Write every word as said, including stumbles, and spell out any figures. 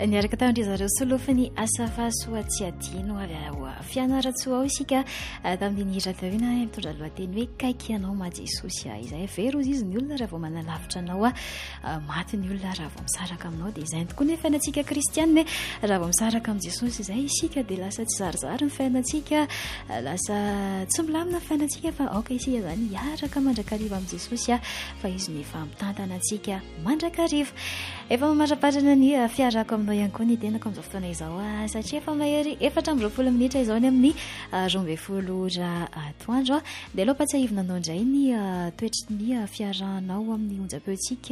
niaraka taondry zareo solofany asafasoa tsy adino avy ao fianaratsoa ao isika tamin'ny radioina mitondra lohateny hoe kaiky anao majesosy izay very ozy izy ny olona raha vao manalavitra anao a maty ny olona raha vao misaraka aminao dia izay tokoa ny fiainantsika kristianina raha vao misaraka amin'ny jesosy izay isika dia lasa tsy zarizary ny fiainantsika lasa tsy milamina ny fiainantsika fa aoka isika izany hiaraka mandrakariva amin'ny jesosy a fa izy ny efa mitantana antsika mandrakariva efa mamaraparana ny fiarako aminao ihany koa ny tenako amin'izao fotoana izao a satria efa mahery efatra amby roapolo minitra izao ny amin'ny roa ambin'ny folo ora atoandro a dia aloha patsiahivina anao indray ny toetry ny fiarahanao amin'ny onjam-peotsika